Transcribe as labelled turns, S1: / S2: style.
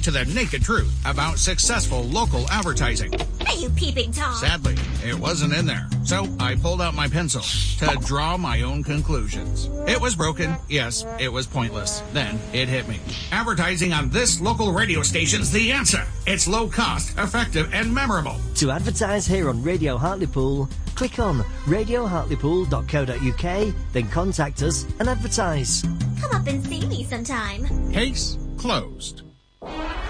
S1: to the naked truth about successful local advertising.
S2: Are you peeping Tom?
S1: Sadly, it wasn't in there, so I pulled out my pencil to draw my own conclusions. It was broken. Yes, it was pointless. Then it hit me. Advertising on this local radio station's the answer. It's low cost, effective, and memorable.
S3: To advertise here on Radio Hartlepool, click on radiohartlepool.co.uk, then contact us and advertise.
S2: Come up and see me sometime.
S1: Case closed.